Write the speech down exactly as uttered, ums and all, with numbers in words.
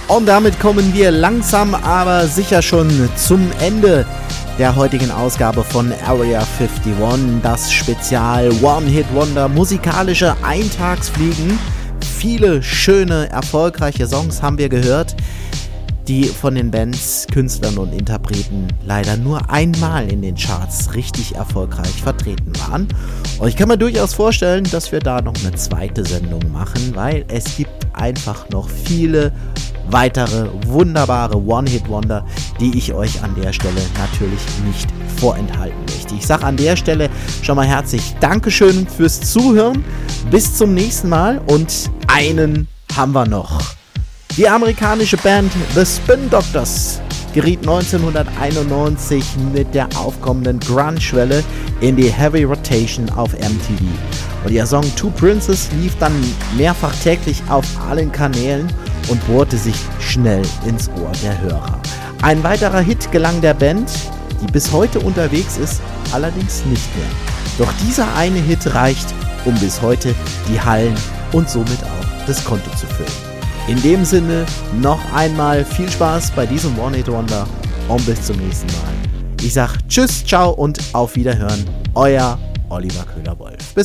Und damit kommen wir langsam, aber sicher schon zum Ende der heutigen Ausgabe von Area einundfünfzig, das Spezial One-Hit-Wonder, musikalische Eintagsfliegen. Viele schöne, erfolgreiche Songs haben wir gehört, die von den Bands, Künstlern und Interpreten leider nur einmal in den Charts richtig erfolgreich vertreten waren. Und ich kann mir durchaus vorstellen, dass wir da noch eine zweite Sendung machen, weil es gibt einfach noch viele weitere wunderbare One-Hit-Wonder, die ich euch an der Stelle natürlich nicht vorenthalten möchte. Ich sage an der Stelle schon mal herzlich Dankeschön fürs Zuhören. Bis zum nächsten Mal und einen haben wir noch. Die amerikanische Band The Spin Doctors geriet neunzehnhunderteinundneunzig mit der aufkommenden Grunge-Welle in die Heavy Rotation auf M T V. Und ihr Song Two Princes lief dann mehrfach täglich auf allen Kanälen und bohrte sich schnell ins Ohr der Hörer. Ein weiterer Hit gelang der Band, die bis heute unterwegs ist, allerdings nicht mehr. Doch dieser eine Hit reicht, um bis heute die Hallen und somit auch das Konto zu füllen. In dem Sinne noch einmal viel Spaß bei diesem One-Hit-Wonder und bis zum nächsten Mal. Ich sag Tschüss, ciao und auf Wiederhören. Euer Oliver Köhler-Wolf. Bis